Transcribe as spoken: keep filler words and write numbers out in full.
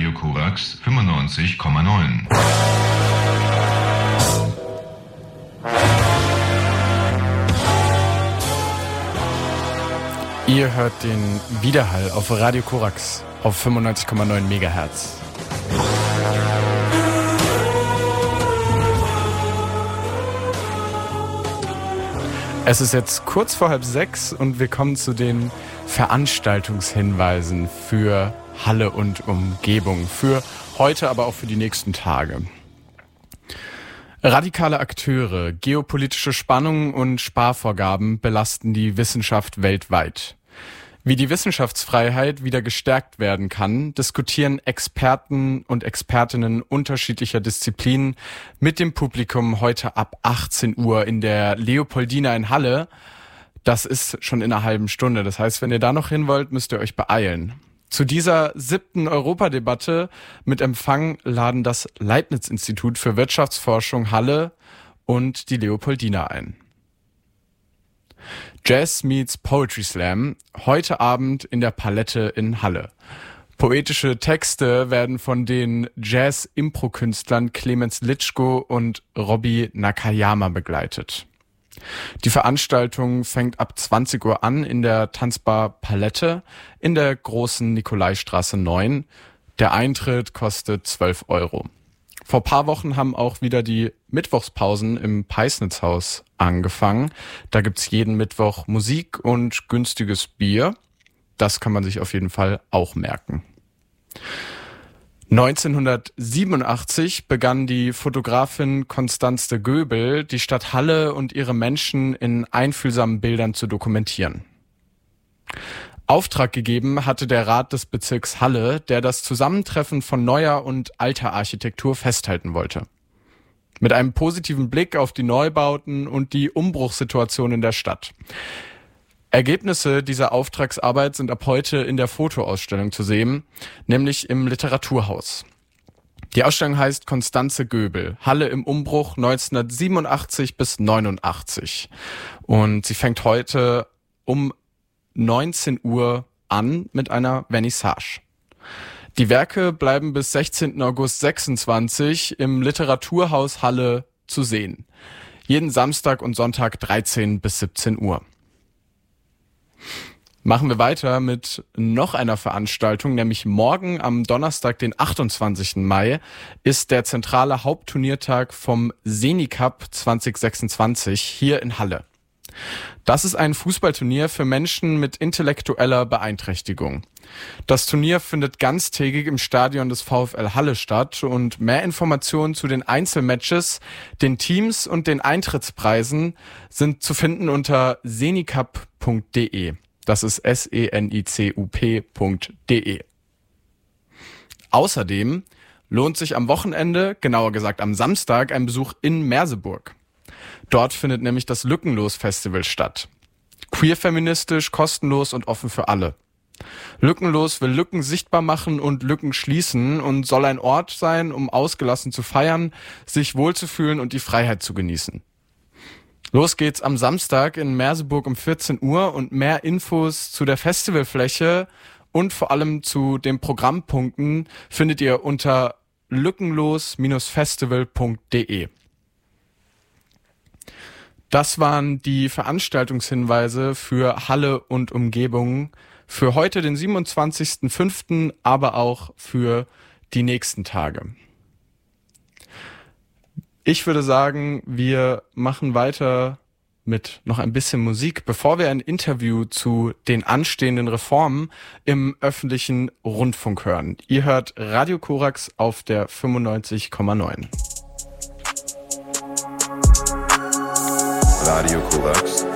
Radio Korax fünfundneunzig Komma neun. Ihr hört den Widerhall auf Radio Korax auf fünfundneunzig Komma neun Megahertz. Es ist jetzt kurz vor halb sechs und wir kommen zu den Veranstaltungshinweisen für Halle und Umgebung. Für heute, aber auch für die nächsten Tage. Radikale Akteure, geopolitische Spannungen und Sparvorgaben belasten die Wissenschaft weltweit. Wie die Wissenschaftsfreiheit wieder gestärkt werden kann, diskutieren Experten und Expertinnen unterschiedlicher Disziplinen mit dem Publikum heute ab achtzehn Uhr in der Leopoldina in Halle. Das ist schon in einer halben Stunde. Das heißt, wenn ihr da noch hin wollt, müsst ihr euch beeilen. Zu dieser siebten Europadebatte mit Empfang laden das Leibniz-Institut für Wirtschaftsforschung Halle und die Leopoldina ein. Jazz meets Poetry Slam, heute Abend in der Palette in Halle. Poetische Texte werden von den Jazz-Impro-Künstlern Clemens Litschko und Robbie Nakayama begleitet. Die Veranstaltung fängt ab zwanzig Uhr an in der Tanzbar Palette in der großen Nikolaistraße neun. Der Eintritt kostet zwölf Euro. Vor paar Wochen haben auch wieder die Mittwochspausen im Peisnitzhaus angefangen. Da gibt's jeden Mittwoch Musik und günstiges Bier. Das kann man sich auf jeden Fall auch merken. neunzehnhundertsiebenundachtzig begann die Fotografin Constanze Göbel, die Stadt Halle und ihre Menschen in einfühlsamen Bildern zu dokumentieren. Auftrag gegeben hatte der Rat des Bezirks Halle, der das Zusammentreffen von neuer und alter Architektur festhalten wollte. Mit einem positiven Blick auf die Neubauten und die Umbruchssituation in der Stadt. Ergebnisse dieser Auftragsarbeit sind ab heute in der Fotoausstellung zu sehen, nämlich im Literaturhaus. Die Ausstellung heißt Constanze Göbel, Halle im Umbruch neunzehnhundertsiebenundachtzig bis neunundachtzig. Und sie fängt heute um neunzehn Uhr an mit einer Vernissage. Die Werke bleiben bis sechzehnten August sechsundzwanzig im Literaturhaus Halle zu sehen. Jeden Samstag und Sonntag dreizehn bis siebzehn Uhr. Machen wir weiter mit noch einer Veranstaltung, nämlich morgen am Donnerstag, den achtundzwanzigsten Mai, ist der zentrale Hauptturniertag vom Senicup zwanzig sechsundzwanzig hier in Halle. Das ist ein Fußballturnier für Menschen mit intellektueller Beeinträchtigung. Das Turnier findet ganztägig im Stadion des VfL Halle statt und mehr Informationen zu den Einzelmatches, den Teams und den Eintrittspreisen sind zu finden unter senicup punkt de. Das ist S E N I C U P punkt de. Außerdem lohnt sich am Wochenende, genauer gesagt am Samstag, ein Besuch in Merseburg. Dort findet nämlich das Lückenlos-Festival statt. Queer-feministisch, kostenlos und offen für alle. Lückenlos will Lücken sichtbar machen und Lücken schließen und soll ein Ort sein, um ausgelassen zu feiern, sich wohlzufühlen und die Freiheit zu genießen. Los geht's am Samstag in Merseburg um vierzehn Uhr und mehr Infos zu der Festivalfläche und vor allem zu den Programmpunkten findet ihr unter lückenlos festival punkt de. Das waren die Veranstaltungshinweise für Halle und Umgebung für heute, den siebenundzwanzigsten fünften, aber auch für die nächsten Tage. Ich würde sagen, wir machen weiter mit noch ein bisschen Musik, bevor wir ein Interview zu den anstehenden Reformen im öffentlichen Rundfunk hören. Ihr hört Radio Korax auf der fünfundneunzig Komma neun. Radio Korax